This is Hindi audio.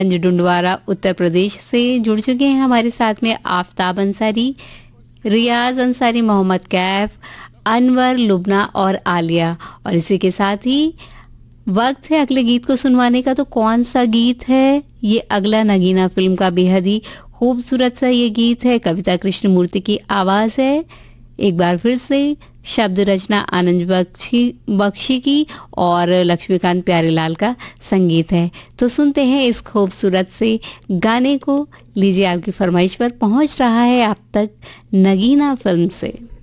डुंडवारा उत्तर प्रदेश से जुड़ चुके हैं हमारे साथ में आफताब अंसारी, रियाज अंसारी, मोहम्मद कैफ, अनवर, लुबना और आलिया। और इसी के साथ ही वक्त है अगले गीत को सुनवाने का। तो कौन सा गीत है? ये अगला नगीना फिल्म का बेहद ही खूबसूरत सा ये गीत है। कविता कृष्णमूर्ति की आवाज है। एक बार फिर से शब्द रचना आनंद बख्शी की और लक्ष्मीकांत प्यारेलाल का संगीत है। तो सुनते हैं इस खूबसूरत से गाने को। लीजिए, आपकी फरमाइश पर पहुंच रहा है आप तक नगीना फिल्म से।